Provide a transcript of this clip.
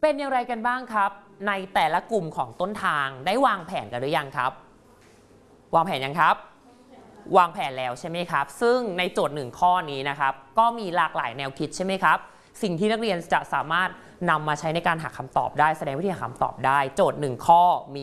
เป็นอย่างไรกันบ้างครับในแต่ละกลุ่มของต้นทางได้วางแผนกันหรือยังครับวางแผนยังครับวางแผนแล้วใช่ไหมครับซึ่งในโจทย์1ข้อนี้นะครับก็มีหลากหลายแนวคิดใช่ไหมครับสิ่งที่นักเรียนจะสามารถนำมาใช้ในการหาคำตอบได้แสดงวิธีหาคำตอบได้โจทย์1ข้อมี